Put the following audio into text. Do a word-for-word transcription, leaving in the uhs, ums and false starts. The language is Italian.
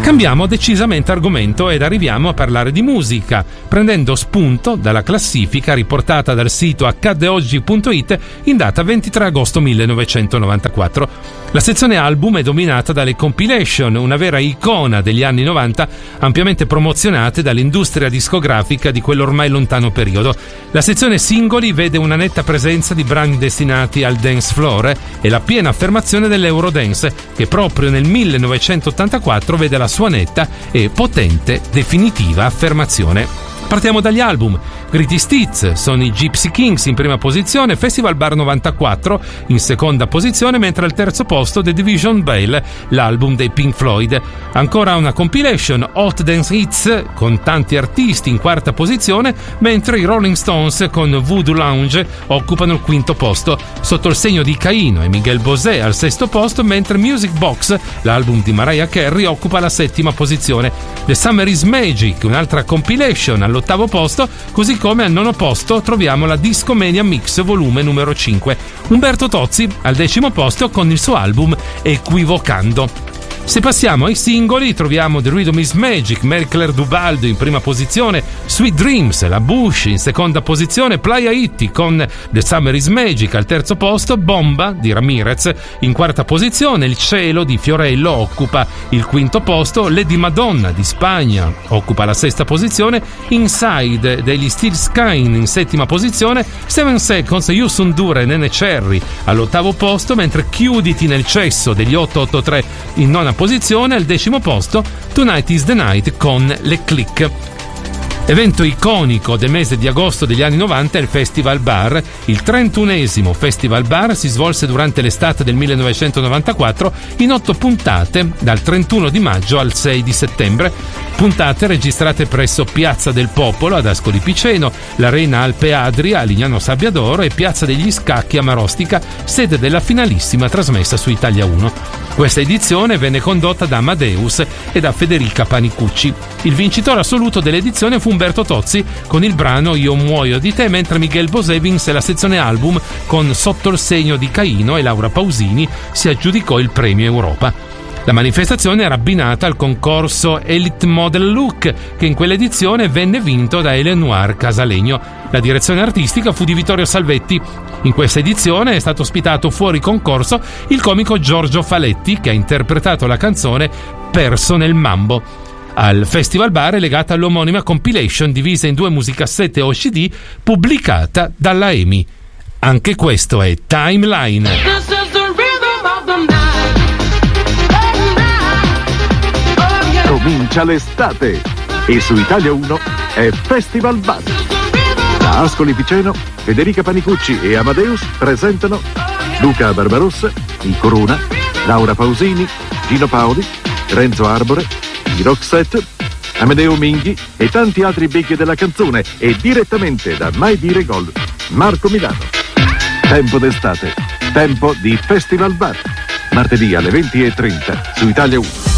Cambiamo decisamente argomento ed arriviamo a parlare di musica, prendendo spunto dalla classifica riportata dal sito accadde oggi punto it in data ventitré agosto millenovecentonovantaquattro. La sezione album è dominata dalle compilation, una vera icona degli anni novanta, ampiamente promozionate dall'industria discografica di quell'ormai lontano periodo. La sezione singoli vede una netta presenza di brani destinati al dance floor e la piena affermazione dell'Eurodance, che proprio nel millenovecentottantaquattro vede la sua netta e potente definitiva affermazione. Partiamo dagli album. Greatest Hits sono i Gypsy Kings in prima posizione, Festival Bar novantaquattro in seconda posizione, mentre al terzo posto The Division Bell, l'album dei Pink Floyd. Ancora una compilation, Hot Dance Hits, con tanti artisti in quarta posizione, mentre i Rolling Stones con Voodoo Lounge occupano il quinto posto, sotto il segno di Caino e Miguel Bosé al sesto posto, mentre Music Box, l'album di Mariah Carey, occupa la settima posizione. The Summer is Magic, un'altra compilation, all'ottavo posto, così come al nono posto troviamo la Discomania Mix volume numero cinque. Umberto Tozzi al decimo posto con il suo album Equivocando. Se passiamo ai singoli, troviamo The Rhythm is Magic, Mary Claire Dubaldo in prima posizione, Sweet Dreams, La Bush in seconda posizione, Playa Itti con The Summer is Magic al terzo posto, Bomba di Ramirez in quarta posizione, Il Cielo di Fiorello occupa il quinto posto, Lady Madonna di Spagna occupa la sesta posizione, Inside degli Steel Skyne in settima posizione, Seven Seconds, Yusun Dura e Nene Cherry all'ottavo posto, mentre Chiuditi nel cesso degli otto otto tre in nona posizione, al decimo posto Tonight is the Night con Le Click. Evento iconico del mese di agosto degli anni novanta è il Festival Bar. Il trentunesimo Festival Bar si svolse durante l'estate del millenovecentonovantaquattro in otto puntate, dal trentuno di maggio al sei di settembre. Puntate registrate presso Piazza del Popolo ad Ascoli Piceno, l'Arena Alpe Adria a Lignano Sabbiadoro e Piazza degli Scacchi a Marostica, sede della finalissima trasmessa su Italia uno. Questa edizione venne condotta da Amadeus e da Federica Panicucci. Il vincitore assoluto dell'edizione fu Umberto Tozzi con il brano Io muoio di te, mentre Miguel Bosé vinse la sezione album con Sotto il segno di Caino e Laura Pausini si aggiudicò il premio Europa. La manifestazione era abbinata al concorso Elite Model Look, che in quell'edizione venne vinto da Eleonore Casalegno. La direzione artistica fu di Vittorio Salvetti. In questa edizione è stato ospitato fuori concorso il comico Giorgio Faletti, che ha interpretato la canzone Perso nel Mambo. Al Festival Bar è legata all'omonima compilation divisa in due musicassette o C D pubblicata dalla EMI. Anche questo è Timeline. Comincia l'estate e su Italia uno è Festival Bar. Da Ascoli Piceno, Federica Panicucci e Amadeus presentano Luca Barbarossa, il Corona, Laura Pausini, Gino Paoli, Renzo Arbore, i Roxette, Amedeo Minghi e tanti altri becchi della canzone, e direttamente da Mai Dire Gol, Marco Milano. Tempo d'estate, tempo di Festival Bar. Martedì alle venti e trenta su Italia uno.